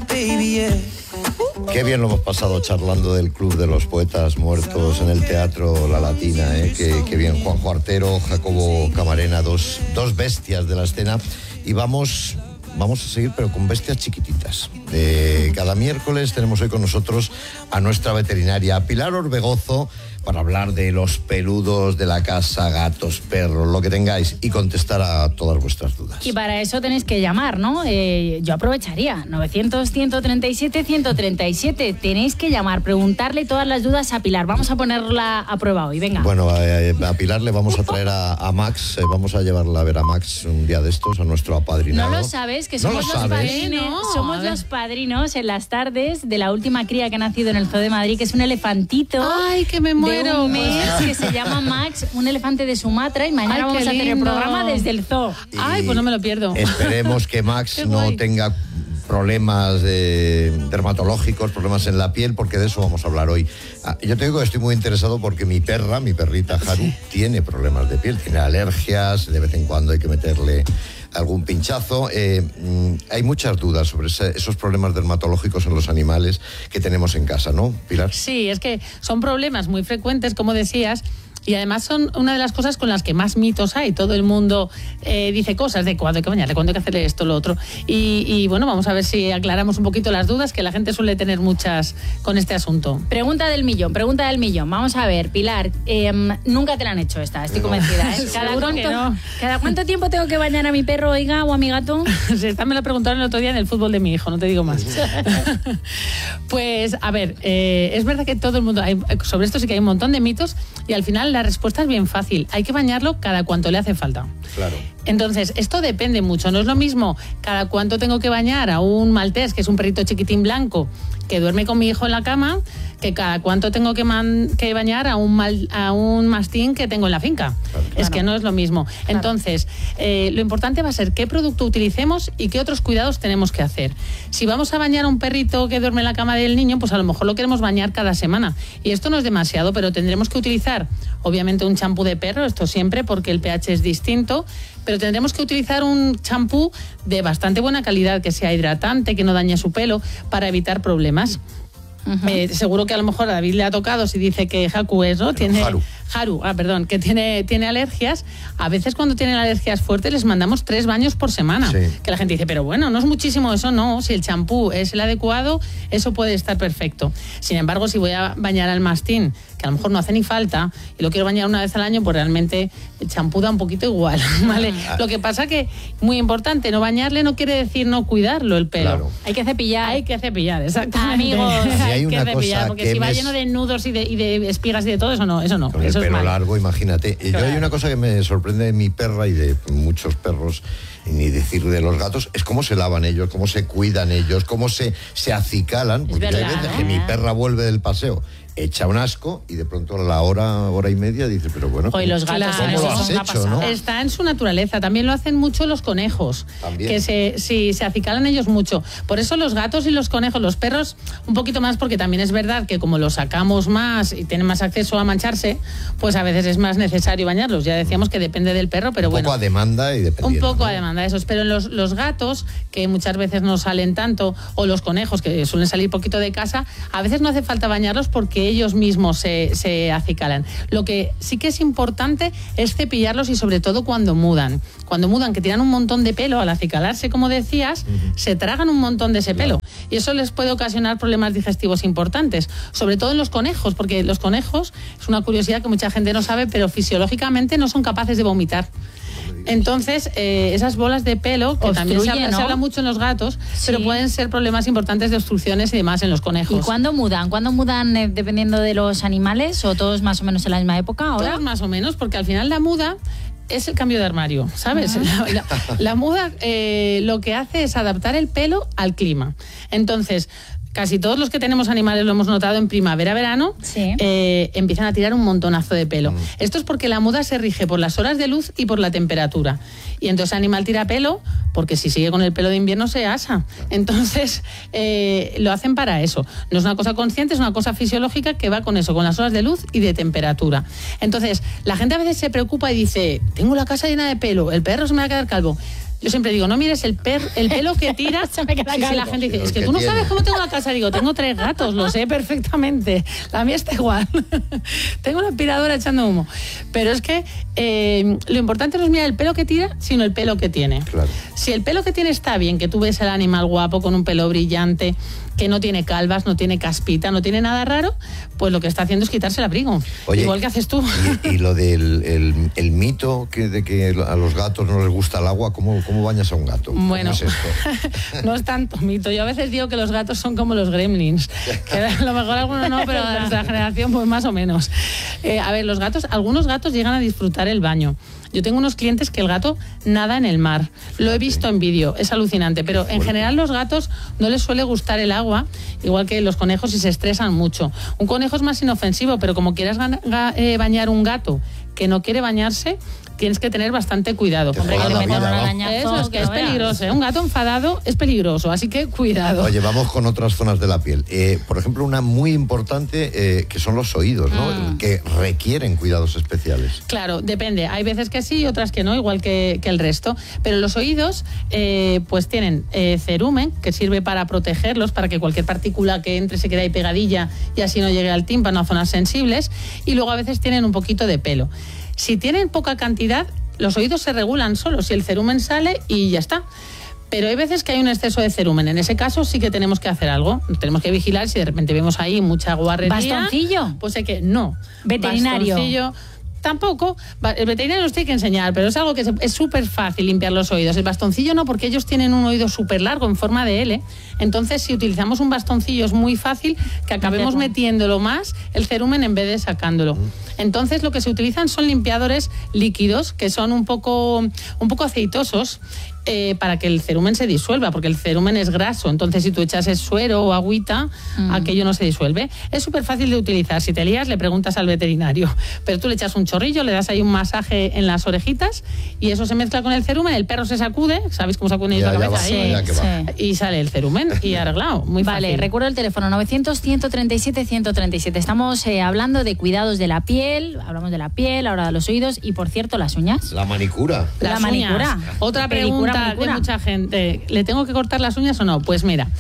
Qué bien lo hemos pasado charlando del Club de los Poetas Muertos en el Teatro La Latina, ¿eh? Qué bien, Juanjo Artero, Jacobo Camarena, dos bestias de la escena. Y vamos a seguir, pero con bestias chiquititas. Cada miércoles tenemos hoy con nosotros a nuestra veterinaria Pilar Orbegozo para hablar de los peludos de la casa, gatos, perros, lo que tengáis, y contestar a todas vuestras dudas. Y para eso tenéis que llamar, ¿no? Yo aprovecharía, 900-137-137. Tenéis que llamar, preguntarle todas las dudas a Pilar. Vamos a ponerla a prueba hoy, venga. Bueno, a Pilar le vamos a traer a Max, vamos a llevarla a ver a Max un día de estos, a nuestro apadrinado. No lo sabes, que somos los padrinos. Somos los padrinos en las tardes de la última cría que ha nacido en el Zoo de Madrid, que es un elefantito. ¡Ay, que me muero! De un mes, que se llama Max, un elefante de Sumatra, y mañana vamos a hacer el programa desde el zoo. Ay, pues no me lo pierdo. Esperemos que Max no tenga problemas dermatológicos, problemas en la piel, porque de eso vamos a hablar hoy. Yo te digo que estoy muy interesado porque mi perrita Haru, tiene problemas de piel, tiene alergias, de vez en cuando hay que meterle algún pinchazo. Hay muchas dudas sobre esos problemas dermatológicos en los animales que tenemos en casa, ¿no, Pilar? Sí, es que son problemas muy frecuentes, como decías, y además son una de las cosas con las que más mitos hay. Todo el mundo dice cosas de cuándo hay que bañarle, cuándo hay que hacerle esto, lo otro. Y bueno, vamos a ver si aclaramos un poquito las dudas, que la gente suele tener muchas con este asunto. Pregunta del millón. Vamos a ver, Pilar, nunca te la han hecho esta, estoy convencida, ¿eh? ¿Cada cuánto tiempo tengo que bañar a mi perro, oiga, o a mi gato? Esta me la preguntaron el otro día en el fútbol de mi hijo, no te digo más. Pues, a ver, es verdad que todo el mundo, sobre esto sí que hay un montón de mitos, y al final la respuesta es bien fácil. Hay que bañarlo cada cuanto le hace falta. Claro. Entonces, esto depende mucho. No es lo mismo cada cuánto tengo que bañar a un maltés, que es un perrito chiquitín blanco, que duerme con mi hijo en la cama, que cada cuánto tengo que bañar a un mastín que tengo en la finca. Claro. Es que no es lo mismo. Claro. Entonces, lo importante va a ser qué producto utilicemos y qué otros cuidados tenemos que hacer. Si vamos a bañar a un perrito que duerme en la cama del niño, pues a lo mejor lo queremos bañar cada semana. Y esto no es demasiado, pero tendremos que utilizar, obviamente, un champú de perro, esto siempre, porque el pH es distinto, pero tendremos que utilizar un champú de bastante buena calidad, que sea hidratante, que no dañe su pelo, para evitar problemas. Uh-huh. Seguro que a lo mejor a David le ha tocado, si dice que Haku es, ¿no? Haru, que tiene alergias. A veces cuando tienen alergias fuertes les mandamos 3 baños por semana. Sí. Que la gente dice, pero bueno, no es muchísimo eso, no. Si el champú es el adecuado, eso puede estar perfecto. Sin embargo, si voy a bañar al mastín, que a lo mejor no hace ni falta, y lo quiero bañar una vez al año, pues realmente el champú da un poquito igual, ¿vale? Lo que pasa que, muy importante, no bañarle no quiere decir no cuidarlo el pelo. Claro. Hay que cepillar, exactamente. Amigos. Hay una cepillar, porque si va lleno de nudos y de espigas y de todo, eso no. Con el pelo largo, imagínate. Claro. Yo hay una cosa que me sorprende de mi perra y de muchos perros, y ni decir de los gatos, es cómo se lavan ellos, cómo se cuidan ellos, cómo se acicalan. Porque hay veces que mi perra vuelve del paseo, echa un asco, y de pronto a la hora y media dice, pero bueno, hoy los gatos, ¿cómo lo has hecho, no? Está en su naturaleza. También lo hacen mucho los conejos. ¿También? Que se acicalan ellos mucho. Por eso los gatos y los conejos, los perros un poquito más, porque también es verdad que como los sacamos más y tienen más acceso a mancharse, pues a veces es más necesario bañarlos. Ya decíamos que depende del perro, pero bueno. Un poco a demanda y dependiendo. Un poco a demanda, esos. Pero los gatos, que muchas veces no salen tanto, o los conejos, que suelen salir poquito de casa, a veces no hace falta bañarlos porque ellos mismos se acicalan. Lo que sí que es importante es cepillarlos, y sobre todo cuando mudan. Cuando mudan, que tiran un montón de pelo, al acicalarse, como decías, se tragan un montón de ese pelo. Y eso les puede ocasionar problemas digestivos importantes, sobre todo en los conejos, porque los conejos, es una curiosidad que mucha gente no sabe, pero fisiológicamente no son capaces de vomitar. Entonces, esas bolas de pelo, que también se habla mucho en los gatos, sí, pero pueden ser problemas importantes de obstrucciones y demás en los conejos. ¿Y cuándo mudan? ¿Cuándo mudan dependiendo de los animales, o todos más o menos en la misma época ahora? Todos más o menos, porque al final la muda es el cambio de armario, ¿sabes? La muda lo que hace es adaptar el pelo al clima. Entonces, casi todos los que tenemos animales lo hemos notado en primavera-verano, sí, empiezan a tirar un montonazo de pelo. Esto es porque la muda se rige por las horas de luz y por la temperatura. Y entonces el animal tira pelo porque si sigue con el pelo de invierno se asa. Entonces lo hacen para eso. No es una cosa consciente, es una cosa fisiológica que va con eso, con las horas de luz y de temperatura. Entonces la gente a veces se preocupa y dice, tengo la casa llena de pelo, el perro se me va a quedar calvo. Yo siempre digo, no mires el pelo que tira. Se me queda Sí, calvo. la gente dice, es que ¿Qué tú no tiene? sabes cómo tengo la casa. Digo, tengo 3 gatos, lo sé perfectamente. La mía está igual. Tengo una aspiradora echando humo. Pero es que lo importante no es mirar el pelo que tira, sino el pelo que tiene. Claro. Si el pelo que tiene está bien, que tú ves el animal guapo con un pelo brillante, que no tiene calvas, no tiene caspita, no tiene nada raro, pues lo que está haciendo es quitarse el abrigo. Oye, igual que haces tú. Y lo del el mito de que a los gatos no les gusta el agua, ¿cómo bañas a un gato? Bueno, ¿Cómo es esto? no es tanto mito. Yo a veces digo que los gatos son como los gremlins. Que a lo mejor algunos no, pero de nuestra generación pues más o menos. A ver, algunos gatos llegan a disfrutar el baño. Yo tengo unos clientes que el gato nada en el mar. Lo he visto en vídeo, es alucinante. Pero en general los gatos no les suele gustar el agua, igual que los conejos, y se estresan mucho. Un conejo es más inofensivo, pero como quieras bañar un gato que no quiere bañarse, tienes que tener bastante cuidado. Te Hombre, que jodan le la metan vida, un ¿no? arañazo. Eso es que no es veas. peligroso, ¿eh? Un gato enfadado es peligroso, así que cuidado. Oye, vamos con otras zonas de la piel. Por ejemplo, una muy importante que son los oídos, ¿no? Que requieren cuidados especiales. Claro, depende. Hay veces que sí y otras que no, igual que el resto. Pero los oídos pues tienen cerumen, que sirve para protegerlos, para que cualquier partícula que entre se quede ahí pegadilla y así no llegue al tímpano, a zonas sensibles. Y luego a veces tienen un poquito de pelo. Si tienen poca cantidad, los oídos se regulan solos. Si el cerumen sale y ya está. Pero hay veces que hay un exceso de cerumen. En ese caso sí que tenemos que hacer algo. Tenemos que vigilar si de repente vemos ahí mucha guarrería. ¿Bastoncillo? Pues hay que... No. ¿Veterinario? Bastoncillo... Tampoco, el veterinario nos tiene que enseñar, pero es algo que es súper fácil limpiar los oídos. El bastoncillo no, porque ellos tienen un oído súper largo en forma de L. Entonces, si utilizamos un bastoncillo es muy fácil que acabemos metiéndolo más el cerumen en vez de sacándolo. Entonces, lo que se utilizan son limpiadores líquidos que son un poco aceitosos, para que el cerumen se disuelva, porque el cerumen es graso. Entonces, si tú echas suero o agüita, aquello no se disuelve. Es súper fácil de utilizar. Si te lías, le preguntas al veterinario. Pero tú le echas un chorrillo, le das ahí un masaje en las orejitas y eso se mezcla con el cerumen. El perro se sacude, ¿sabéis cómo sacuden ellos la cabeza? Va, ya que va. Y sale el cerumen y arreglado. Muy fácil. Vale, recuerdo el teléfono 900-137-137. Estamos hablando de cuidados de la piel, hablamos de la piel, ahora de los oídos y, por cierto, las uñas. La manicura. Las La uñas. manicura. Otra Pedicura, pregunta manicura. de mucha gente. ¿Le tengo que cortar las uñas o no? Pues mira,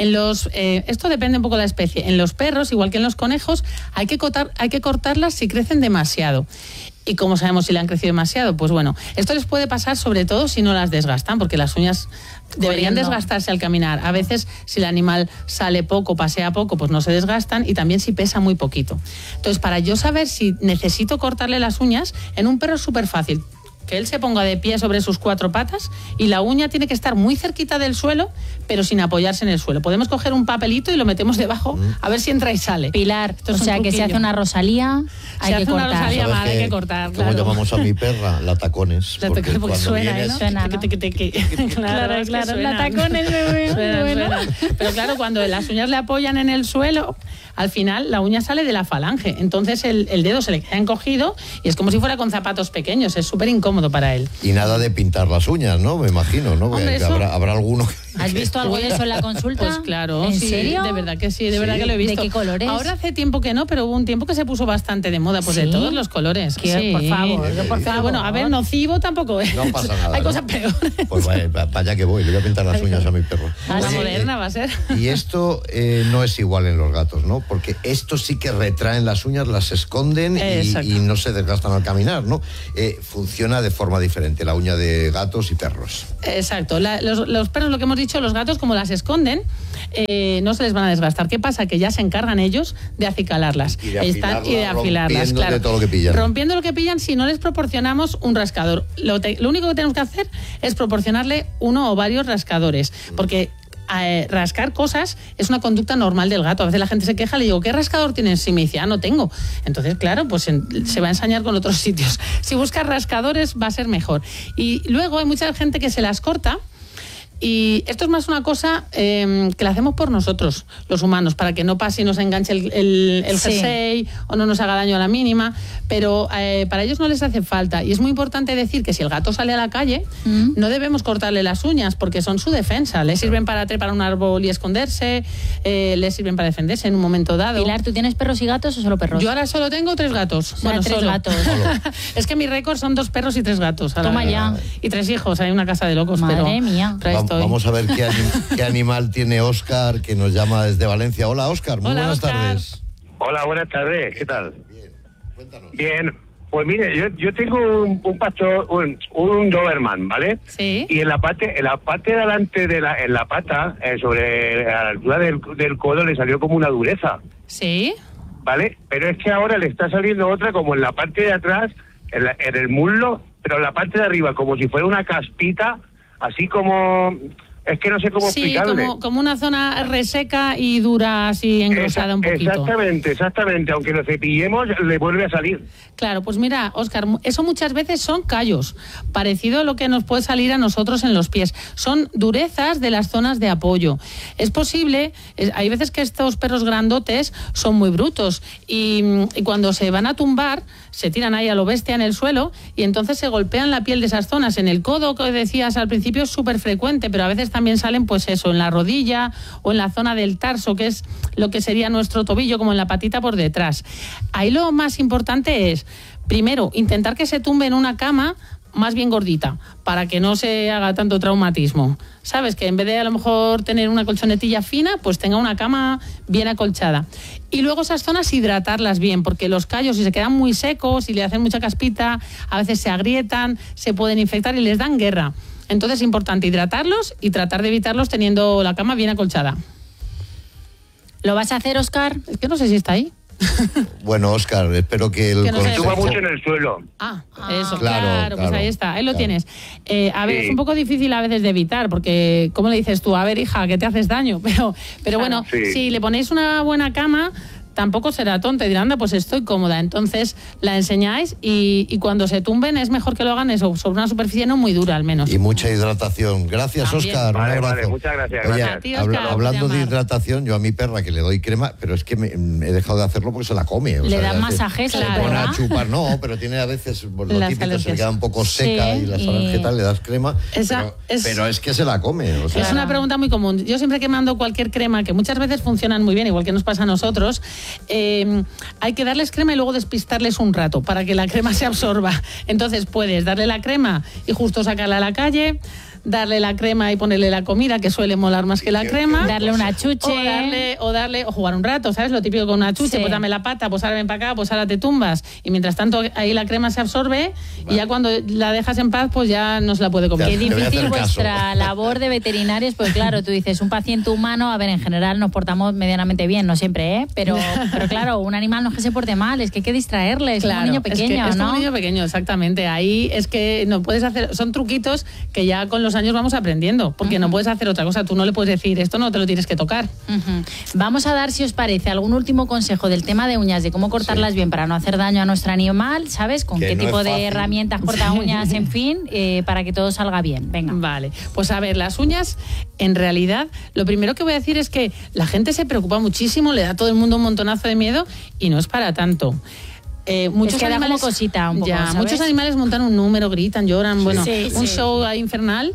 esto depende un poco de la especie. En los perros, igual que en los conejos, hay que cortarlas si crecen demasiado. ¿Y cómo sabemos si le han crecido demasiado? Pues bueno, esto les puede pasar sobre todo si no las desgastan, porque las uñas deberían desgastarse al caminar. A veces, si el animal sale poco, pasea poco, pues no se desgastan, y también si pesa muy poquito. Entonces, para yo saber si necesito cortarle las uñas, en un perro es súper fácil. Que él se ponga de pie sobre sus 4 patas y la uña tiene que estar muy cerquita del suelo, pero sin apoyarse en el suelo. Podemos coger un papelito y lo metemos debajo a ver si entra y sale. Pilar, Esto o es un sea que se truquillo. hace una Rosalía, hay que hace una cortar. Rosalía, ¿Sabes mal, hay que cortar, ¿Cómo claro. llamamos a mi perra? La tacones. Porque cuando suena, vienes- ¿no? Suena, ¿no? Claro, es que claro, suena. la tacones, bebé, Suena, bueno. suena. Pero claro, cuando las uñas le apoyan en el suelo, al final la uña sale de la falange. Entonces el dedo se le queda encogido y es como si fuera con zapatos pequeños. Es súper incómodo para él. Y nada de pintar las uñas, ¿no? Me imagino, ¿no? Hombre, Que eso- habrá alguno que... ¿Has visto algo de eso en la consulta? Pues claro, ¿En sí, serio? de verdad que sí, de Sí. verdad que lo he visto. ¿De qué colores? Ahora hace tiempo que no, pero hubo un tiempo que se puso bastante de moda, pues ¿Sí? de todos los colores. Que, Sí. por favor, Pero por favor. Bueno, a ver, nocivo tampoco es. No pasa nada, Hay ¿no? cosas peores. Pues para allá que voy, le voy a pintar las uñas a mi perro. La Oye, moderna va a ser. Y esto no es igual en los gatos, ¿no? Porque estos sí que retraen las uñas, las esconden Exacto. y no se desgastan al caminar, ¿no? Funciona de forma diferente la uña de gatos y perros. Exacto. Los perros, lo que hemos dicho, los gatos, como las esconden, no se les van a desgastar. ¿Qué pasa? Que ya se encargan ellos de acicalarlas. Y de Ahí afilarlas, y de afilarlas, rompiendo claro. de todo lo que pillan. Rompiendo lo que pillan si no les proporcionamos un rascador. Lo único que tenemos que hacer es proporcionarle uno o varios rascadores. Porque rascar cosas es una conducta normal del gato. A veces la gente se queja, le digo, ¿qué rascador tienes? Y me dice, no tengo. Entonces, claro, pues se va a ensañar con otros sitios. Si buscas rascadores va a ser mejor. Y luego hay mucha gente que se las corta Y esto es más una cosa que la hacemos por nosotros, los humanos, para que no pase y nos enganche el jersey o no nos haga daño a la mínima, pero para ellos no les hace falta. Y es muy importante decir que si el gato sale a la calle, no debemos cortarle las uñas, porque son su defensa. Les sirven para trepar un árbol y esconderse, les sirven para defenderse en un momento dado. Pilar, ¿tú tienes perros y gatos o solo perros? Yo ahora solo tengo 3 gatos. O sea, 3 gatos. Es que mi récord son 2 perros y 3 gatos. Toma ya. Y 3 hijos, hay una casa de locos. Madre mía. Vamos a ver qué animal tiene Óscar, que nos llama desde Valencia. Hola, Óscar, muy buenas tardes. Hola, buenas tardes, ¿qué tal? Bien, cuéntanos. Bien, pues mire, yo tengo un pastor, un Doberman, ¿vale? Sí. Y en la parte de delante en la pata, sobre a la altura del codo, le salió como una dureza. Sí. ¿Vale? Pero es que ahora le está saliendo otra como en la parte de atrás, en el muslo, pero en la parte de arriba, como si fuera una caspita, así como... Es que no sé cómo explicarle. Sí, como una zona reseca y dura, así engrosada un poquito. Exactamente. Aunque lo cepillemos, le vuelve a salir. Claro, pues mira, Óscar, eso muchas veces son callos, parecido a lo que nos puede salir a nosotros en los pies. Son durezas de las zonas de apoyo. Es posible, hay veces que estos perros grandotes son muy brutos y cuando se van a tumbar, se tiran ahí a lo bestia en el suelo y entonces se golpean la piel de esas zonas. En el codo, que decías al principio, es súper frecuente, pero a veces también salen, pues eso, en la rodilla o en la zona del tarso, que es lo que sería nuestro tobillo, como en la patita por detrás. Ahí lo más importante es, primero, intentar que se tumbe en una cama más bien gordita, para que no se haga tanto traumatismo. ¿Sabes? Que en vez de a lo mejor tener una colchonetilla fina, pues tenga una cama bien acolchada. Y luego esas zonas hidratarlas bien, porque los callos, si se quedan muy secos y le hacen mucha caspita, a veces se agrietan, se pueden infectar y les dan guerra. Entonces es importante hidratarlos y tratar de evitarlos teniendo la cama bien acolchada. ¿Lo vas a hacer, Óscar? Es que no sé si está ahí. Bueno, Óscar, espero que el consejo... Suba mucho en el suelo. Eso, claro, pues ahí está, ahí lo tienes. A ver, es un poco difícil a veces de evitar, porque, ¿cómo le dices tú? A ver, hija, que te haces daño. Pero bueno, si le ponéis una buena cama, tampoco será tonta y dirá, anda, pues estoy cómoda. Entonces la enseñáis y cuando se tumben es mejor que lo hagan eso, sobre una superficie no muy dura al menos. Y mucha hidratación. Gracias, Óscar. Vale, muchas gracias. Oye, gracias. Ti, Óscar, hablando de hidratación, yo a mi perra que le doy crema, pero es que he dejado de hacerlo porque se la come. Le dan masajes a la perra. perra. A chupar, no, pero tiene a veces, por lo Las típico, alergias. se le queda un poco seca y las alergias le das crema, pero es que se la come. O sea. Es una pregunta muy común. Yo siempre que mando cualquier crema, que muchas veces funcionan muy bien, igual que nos pasa a nosotros, hay que darles crema y luego despistarles un rato para que la crema se absorba. Entonces puedes darle la crema y justo sacarla a la calle, darle la crema y ponerle la comida, que suele molar más que la crema, darle una chuche o jugar un rato, ¿sabes? Lo típico con una chuche, pues dame la pata, pues ahora ven para acá, pues ahora te tumbas y mientras tanto ahí la crema se absorbe y ya cuando la dejas en paz pues ya no se la puede comer. Qué difícil vuestra labor de veterinarios, pues claro, tú dices un paciente humano, a ver, en general nos portamos medianamente bien, no siempre, pero claro, un animal no es que se porte mal, es que hay que distraerle, es como un niño pequeño, es ¿no? como un niño pequeño, exactamente. Ahí es que no puedes hacer, son truquitos que ya con los años vamos aprendiendo, porque no puedes hacer otra cosa, tú no le puedes decir, esto no te lo tienes que tocar. Vamos a dar, si os parece, algún último consejo del tema de uñas, de cómo cortarlas bien para no hacer daño a nuestro animal, ¿sabes? Con qué tipo de herramientas corta uñas, en fin, para que todo salga bien. Venga. Vale, pues a ver, las uñas, en realidad, lo primero que voy a decir es que la gente se preocupa muchísimo, le da a todo el mundo un montonazo de miedo y no es para tanto. Muchos es que animales, da como cosita un poco, ¿sabes? Muchos animales montan un número, gritan, lloran, un show ahí infernal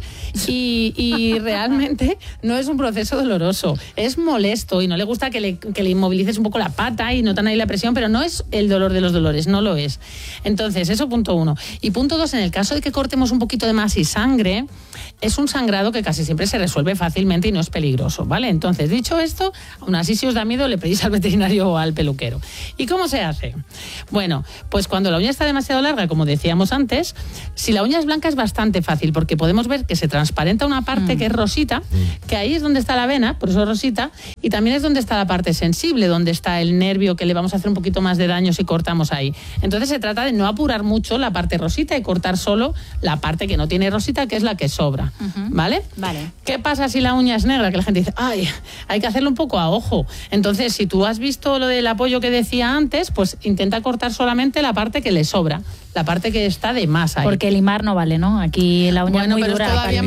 y realmente no es un proceso doloroso, es molesto y no le gusta que le inmovilices un poco la pata y notan ahí la presión, pero no es el dolor de los dolores, no lo es. Entonces, eso punto 1. Y punto 2, en el caso de que cortemos un poquito de más y sangre, es un sangrado que casi siempre se resuelve fácilmente y no es peligroso, ¿vale? Entonces, dicho esto, aún así si os da miedo le pedís al veterinario o al peluquero. ¿Y cómo se hace? Bueno, pues cuando la uña está demasiado larga, como decíamos antes, si la uña es blanca es bastante fácil porque podemos ver que se transparenta una parte que es rosita, que ahí es donde está la vena, por eso rosita, y también es donde está la parte sensible, donde está el nervio que le vamos a hacer un poquito más de daño si cortamos ahí. Entonces se trata de no apurar mucho la parte rosita y cortar solo la parte que no tiene rosita, que es la que sobra, ¿vale? Vale. ¿Qué pasa si la uña es negra? Que la gente dice, ay, hay que hacerlo un poco a ojo. Entonces, si tú has visto lo del apoyo que decía antes, pues intenta cortar solamente la parte que le sobra, la parte que está de más ahí. Porque limar no vale, ¿no? Aquí la uña es muy dura. Pero es todavía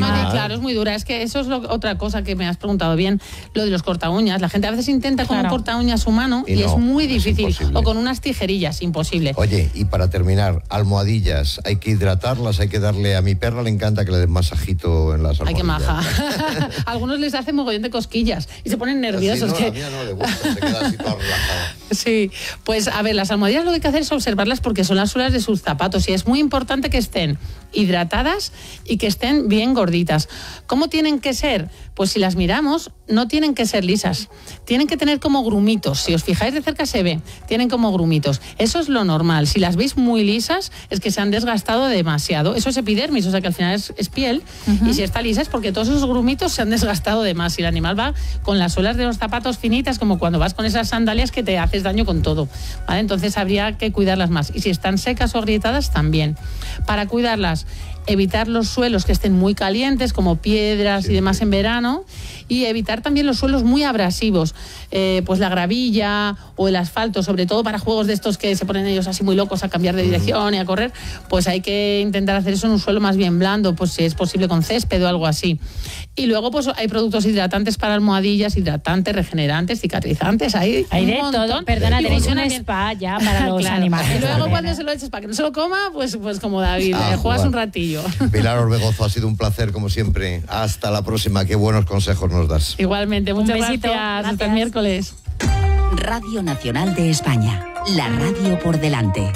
No, claro, es muy dura. Es que eso es otra cosa que me has preguntado bien, lo de los corta uñas. La gente a veces intenta con un corta uñas humano y es muy difícil. O con unas tijerillas, imposible. Oye, y para terminar, almohadillas, hay que hidratarlas, hay que darle... A mi perra le encanta que le den masajito en las almohadillas. Ay, qué maja. A algunos les hace mogollón de cosquillas y se ponen nerviosos. Sí, no, a mí no le gusta, se queda así toda relajada. Sí, pues a ver, las almohadillas lo que hay que hacer es observarlas porque son las suelas de sus zapatos y es muy importante que estén hidratadas y que estén bien gorditas. ¿Cómo tienen que ser? Pues si las miramos, no tienen que ser lisas, tienen que tener como grumitos. Si os fijáis de cerca se ve, tienen como grumitos. Eso es lo normal. Si las veis muy lisas es que se han desgastado demasiado. Eso es epidermis, o sea que al final es piel. Y si está lisa es porque todos esos grumitos se han desgastado de más. Y el animal va con las suelas de los zapatos finitas, como cuando vas con esas sandalias que te haces daño con todo, ¿vale? Entonces habría que cuidarlas más. Y si están secas o agrietadas, también. Para cuidarlas, evitar los suelos que estén muy calientes, como piedras y demás en verano, y evitar también los suelos muy abrasivos, pues la gravilla o el asfalto, sobre todo para juegos de estos que se ponen ellos así muy locos a cambiar de dirección y a correr, pues hay que intentar hacer eso en un suelo más bien blando, pues si es posible con césped o algo así. Y luego pues hay productos hidratantes para almohadillas, hidratantes, regenerantes, cicatrizantes, hay de todo. Perdona, tenéis un spa ya para los animales. Y luego cuando se lo eches para que no se lo coma, pues como David, juegas un ratillo. Pilar Orbegozo, ha sido un placer como siempre. Hasta la próxima, qué buenos consejos nos das. Igualmente, muchas gracias. Hasta el miércoles. Radio Nacional de España, la radio por delante.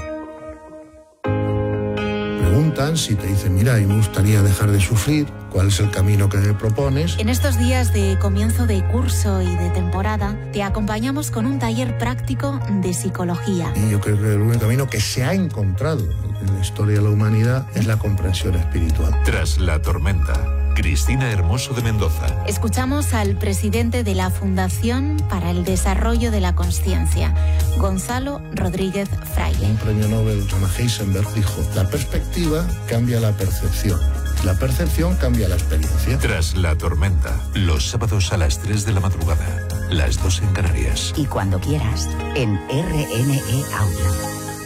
Preguntan si te dicen, mira, a mí me gustaría dejar de sufrir, ¿cuál es el camino que propones? En estos días de comienzo de curso y de temporada, te acompañamos con un taller práctico de psicología. Y yo creo que el único camino que se ha encontrado en la historia de la humanidad es la comprensión espiritual. Tras la tormenta, Cristina Hermoso de Mendoza. Escuchamos al presidente de la Fundación para el Desarrollo de la Consciencia, Gonzalo Rodríguez Fraile. Un premio Nobel, Thomas Heisenberg, dijo, la perspectiva cambia la percepción. La percepción cambia la experiencia. Tras la tormenta, los sábados a las 3 de la madrugada, las 2 en Canarias. Y cuando quieras, en RNE Audio.